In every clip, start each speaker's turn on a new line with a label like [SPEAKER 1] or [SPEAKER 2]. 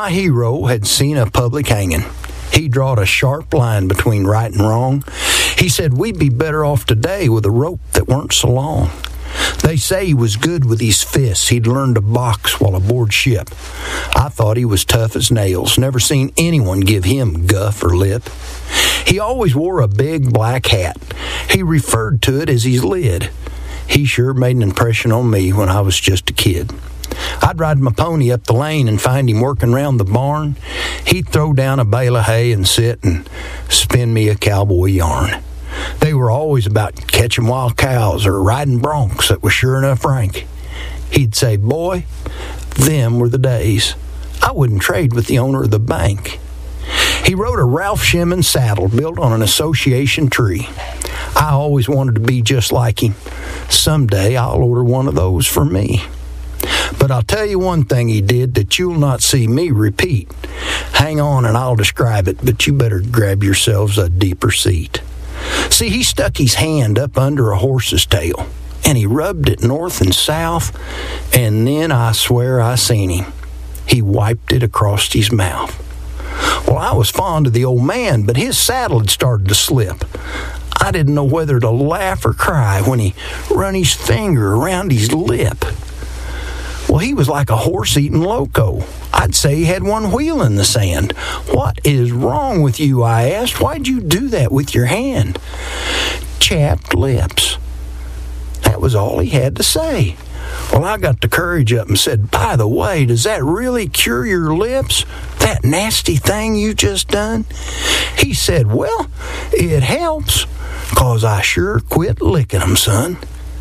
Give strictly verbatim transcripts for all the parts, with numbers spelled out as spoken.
[SPEAKER 1] my hero had seen a public hanging. He drawed a sharp line between right and wrong. He said we'd be better off today with a rope that weren't so long. They say he was good with his fists. He'd learned to box while aboard ship. I thought he was tough as nails. Never seen anyone give him guff or lip. He always wore a big black hat. He referred to it as his lid. He sure made an impression on me when I was just a kid. I'd ride my pony up the lane and find him working round the barn. He'd throw down a bale of hay and sit and spin me a cowboy yarn. They were always about catching wild cows or riding broncs that was sure enough rank. He'd say, "Boy, them were the days. I wouldn't trade with the owner of the bank." He rode a Ralph Shimon saddle built on an association tree. I always wanted to be just like him. Someday I'll order one of those for me. But I'll tell you one thing he did that you'll not see me repeat. Hang on and I'll describe it, but you better grab yourselves a deeper seat. See, he stuck his hand up under a horse's tail, and he rubbed it north and south, and then I swear I seen him. He wiped it across his mouth. Well, I was fond of the old man, but his saddle had started to slip. I didn't know whether to laugh or cry when he run his finger around his lip. Well, he was like a horse-eating loco. I'd say he had one wheel in the sand. "What is wrong with you?" I asked. "Why'd you do that with your hand?" "Chapped lips." That was all he had to say. Well, I got the courage up and said, "By the way, does that really cure your lips? That nasty thing you just done?" He said, "Well, it helps, 'cause I sure quit licking 'em, son."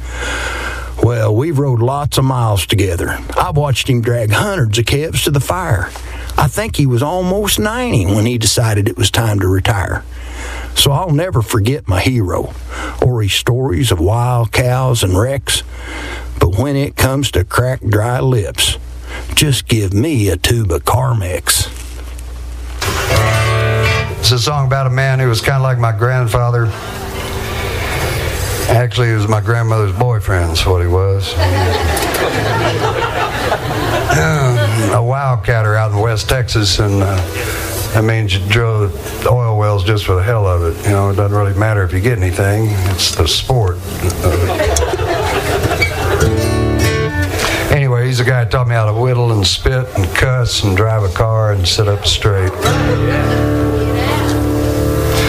[SPEAKER 1] Well, we've rode lots of miles together. I've watched him drag hundreds of calves to the fire. I think he was almost ninety when he decided it was time to retire. So I'll never forget my hero, or his stories of wild cows and wrecks. But when it comes to cracked dry lips, just give me a tube of Carmex.
[SPEAKER 2] It's a song about a man who was kind of like my grandfather. Actually, he was my grandmother's boyfriend, that's what he was. uh, a wildcatter out in West Texas, and uh, that means you drill the oil wells just for the hell of it. You know, it doesn't really matter if you get anything. It's the sport. Anyway, he's the guy who taught me how to whittle and spit and cuss and drive a car and sit up straight.